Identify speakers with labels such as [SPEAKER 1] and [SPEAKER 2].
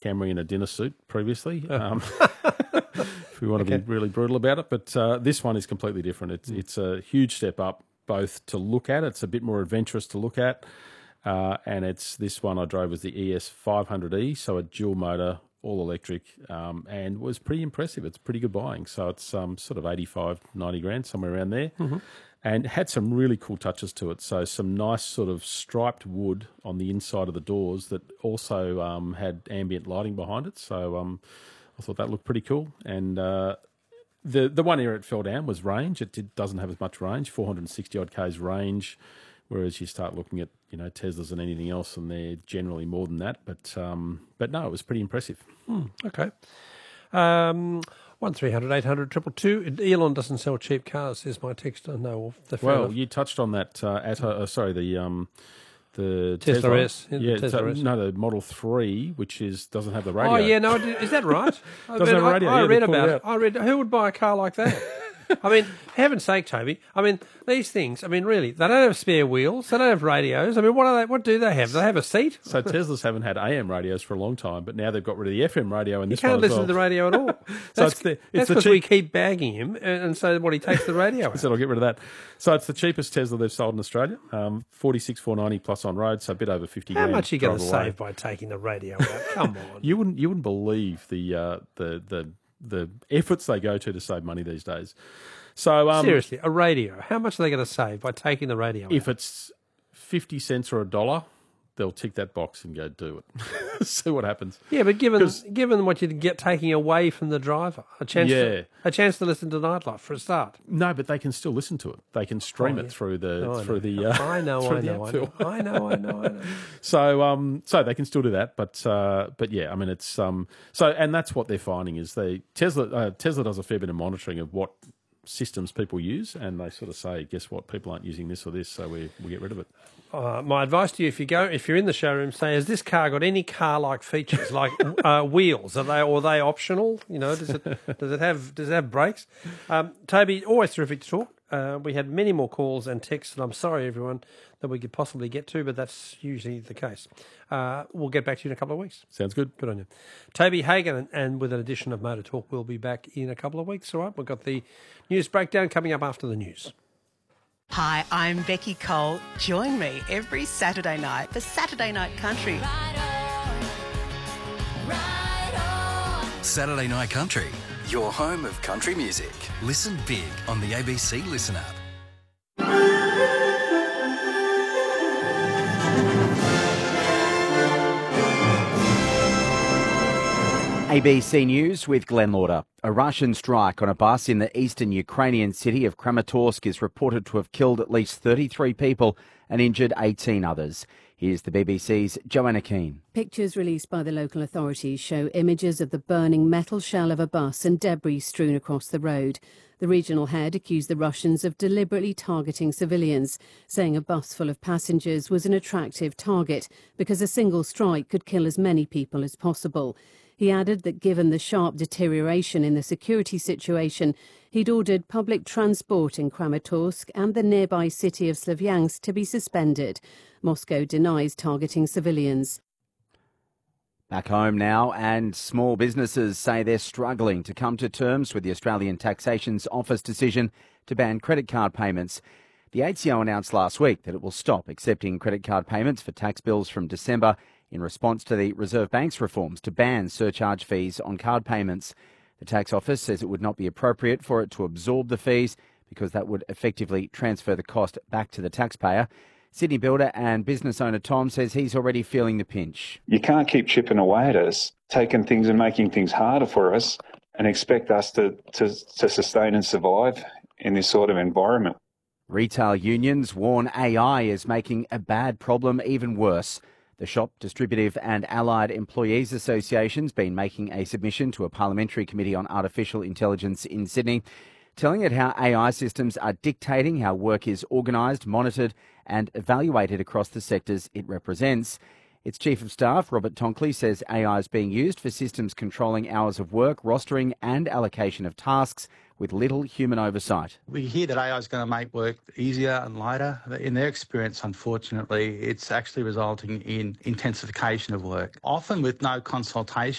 [SPEAKER 1] Camry in a dinner suit previously. If we want to be really brutal about it. But this one is completely different. It's a huge step up, both to look at. It's a bit more adventurous to look at. And this one I drove was the ES500E, so a dual motor, all electric, and was pretty impressive. It's pretty good buying. So it's sort of 85, 90 grand, somewhere around there. Mm-hmm. And had some really cool touches to it. So some nice sort of striped wood on the inside of the doors that also had ambient lighting behind it. So I thought that looked pretty cool. And the one area it fell down was range. It doesn't have as much range, 460-odd Ks range, whereas you start looking at, Teslas and anything else, and they're generally more than that. But no, it was pretty impressive.
[SPEAKER 2] Okay. 1300 800 222. Elon doesn't sell cheap cars, says my texter. No,
[SPEAKER 1] well, you touched on that the
[SPEAKER 2] Tesla S.
[SPEAKER 1] Tesla S. No, the Model 3, which doesn't have the radio.
[SPEAKER 2] Oh, yeah, no, is that right?
[SPEAKER 1] Doesn't have a radio.
[SPEAKER 2] I read about it. Who would buy a car like that? I mean, heaven's sake, Toby. I mean, these things, really, they don't have spare wheels. They don't have radios. What do they have? Do they have a seat?
[SPEAKER 1] So Teslas haven't had AM radios for a long time, but now they've got rid of the FM radio in this one
[SPEAKER 2] You can't
[SPEAKER 1] as
[SPEAKER 2] listen
[SPEAKER 1] well.
[SPEAKER 2] to the radio at all. That's because we keep bagging him, and so he takes the radio out.
[SPEAKER 1] So I'll get rid of that. So it's the cheapest Tesla they've sold in Australia, 46,490 plus on road, so a bit over 50 grand.
[SPEAKER 2] How much are you going to save by taking the radio out? Come on.
[SPEAKER 1] You wouldn't believe the efforts they go to save money these days. So
[SPEAKER 2] seriously, a radio. How much are they going to save by taking the radio out?
[SPEAKER 1] If it's 50 cents or $1, they'll tick that box and go do it. See what happens.
[SPEAKER 2] Yeah, but given what you get taking away from the driver, a chance to listen to Nightlife for a start.
[SPEAKER 1] No, but they can still listen to it. They can stream it through the
[SPEAKER 2] I know.
[SPEAKER 1] So they can still do that, but yeah, it's so, and that's what they're finding is Tesla does a fair bit of monitoring of what systems people use, and they sort of say, guess what, people aren't using this or this, so we get rid of it.
[SPEAKER 2] My advice to you, if you're in the showroom, say, has this car got any car-like features like wheels? Are they optional? Does it have brakes? Toby, always terrific to talk. We had many more calls and texts, and I'm sorry, everyone, that we could possibly get to, but that's usually the case. We'll get back to you in a couple of weeks.
[SPEAKER 1] Sounds good.
[SPEAKER 2] Good on you. Toby Hagan, and with an edition of Motor Talk, we'll be back in a couple of weeks. All right, we've got the news breakdown coming up after the news.
[SPEAKER 3] Hi, I'm Becky Cole. Join me every Saturday night for Saturday Night Country.
[SPEAKER 4] Saturday Night Country, your home of country music. Listen big on the ABC Listen app.
[SPEAKER 5] ABC News with Glenn Lauder. A Russian strike on a bus in the eastern Ukrainian city of Kramatorsk is reported to have killed at least 33 people and injured 18 others. Here's the BBC's Joanna Keane.
[SPEAKER 6] Pictures released by the local authorities show images of the burning metal shell of a bus and debris strewn across the road. The regional head accused the Russians of deliberately targeting civilians, saying a bus full of passengers was an attractive target because a single strike could kill as many people as possible. He added that given the sharp deterioration in the security situation, he'd ordered public transport in Kramatorsk and the nearby city of Slavyansk to be suspended. Moscow denies targeting civilians.
[SPEAKER 5] Back home now, and small businesses say they're struggling to come to terms with the Australian Taxation's Office decision to ban credit card payments. The ATO announced last week that it will stop accepting credit card payments for tax bills from December in response to the Reserve Bank's reforms to ban surcharge fees on card payments. The Tax Office says it would not be appropriate for it to absorb the fees because that would effectively transfer the cost back to the taxpayer. Sydney builder and business owner Tom says he's already feeling the pinch.
[SPEAKER 7] You can't keep chipping away at us, taking things and making things harder for us and expect us to sustain and survive in this sort of environment.
[SPEAKER 5] Retail unions warn AI is making a bad problem even worse. The Shop, Distributive and Allied Employees Association's been making a submission to a parliamentary committee on artificial intelligence in Sydney, telling it how AI systems are dictating how work is organised, monitored and evaluated across the sectors it represents. Its Chief of Staff, Robert Tonkley, says AI is being used for systems controlling hours of work, rostering and allocation of tasks with little human oversight.
[SPEAKER 8] We hear that AI is going to make work easier and lighter. In their experience, unfortunately, it's actually resulting in intensification of work, often with no consultation